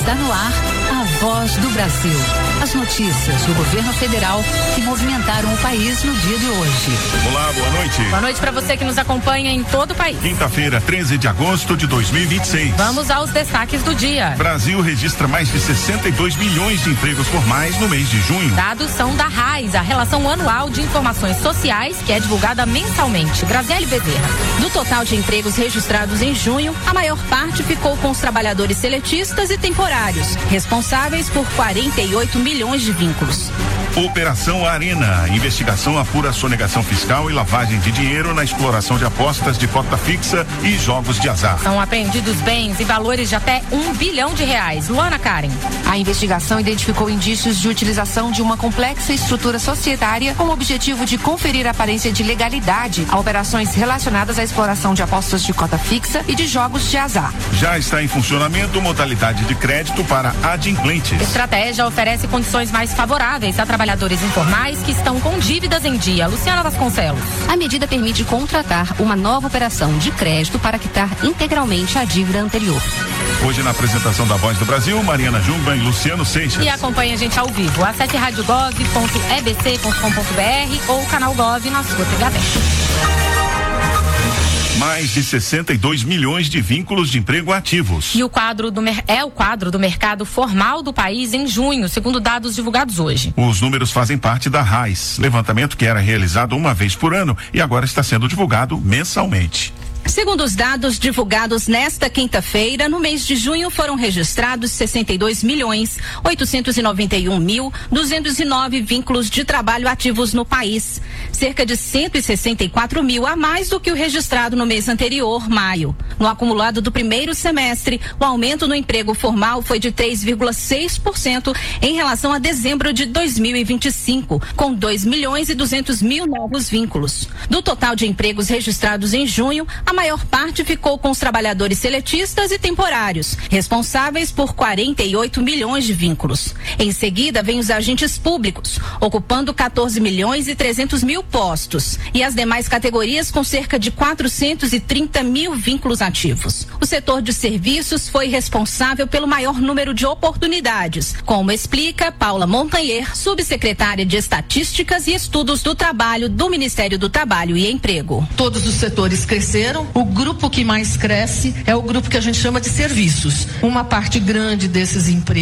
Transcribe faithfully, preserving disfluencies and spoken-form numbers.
Está no ar a Voz do Brasil. As notícias do governo federal que movimentaram o país no dia de hoje. Olá, boa noite. Boa noite para você que nos acompanha em todo o país. Quinta-feira, treze de agosto de dois mil e vinte e seis. Vamos aos destaques do dia. Brasil registra mais de sessenta e dois milhões de empregos formais no mês de junho. Dados são da RAIS, a Relação Anual de Informações Sociais, que é divulgada mensalmente. Graziele Bezerra. Do total de empregos registrados em junho, a maior parte ficou com os trabalhadores seletistas e temporários, responsáveis por quarenta e oito milhões de vínculos. Operação Arena. Investigação apura sonegação fiscal e lavagem de dinheiro na exploração de apostas de cota fixa e jogos de azar. São apreendidos bens e valores de até um bilhão de reais. Luana Karen. A investigação identificou indícios de utilização de uma complexa estrutura societária com o objetivo de conferir aparência de legalidade a operações relacionadas à exploração de apostas de cota fixa e de jogos de azar. Já está em funcionamento modalidade de crédito para adimplentes. A estratégia oferece condições mais favoráveis a trabalhadores informais que estão com dívidas em dia. Luciana Vasconcelos. A medida permite contratar uma nova operação de crédito para quitar integralmente a dívida anterior. Hoje, na apresentação da Voz do Brasil, Mariana Jumba e Luciano Seixas. E acompanhe a gente ao vivo. Acesse rádio gov ponto e b c ponto com ponto b r ou o canal Gov na sua T V aberta. Mais de sessenta e dois milhões de vínculos de emprego ativos. E o quadro do é o quadro do mercado formal do país em junho, segundo dados divulgados hoje. Os números fazem parte da RAIS, levantamento que era realizado uma vez por ano e agora está sendo divulgado mensalmente. Segundo os dados divulgados nesta quinta-feira, no mês de junho foram registrados sessenta e dois milhões oitocentos e noventa e um mil duzentos e nove vínculos de trabalho ativos no país, cerca de cento e sessenta e quatro mil a mais do que o registrado no mês anterior, maio. No acumulado do primeiro semestre, o aumento no emprego formal foi de três vírgula seis por cento em relação a dezembro de dois mil e vinte e cinco, com dois milhões e duzentos mil novos vínculos. Do total de empregos registrados em junho, a maior parte ficou com os trabalhadores seletistas e temporários, responsáveis por quarenta e oito milhões de vínculos. Em seguida, vem os agentes públicos, ocupando quatorze milhões e trezentos mil postos, e as demais categorias com cerca de quatrocentos e trinta mil vínculos ativos. O setor de serviços foi responsável pelo maior número de oportunidades, como explica Paula Montanher, subsecretária de Estatísticas e Estudos do Trabalho do Ministério do Trabalho e Emprego. Todos os setores cresceram. O grupo que mais cresce é o grupo que a gente chama de serviços. Uma parte grande desses empregos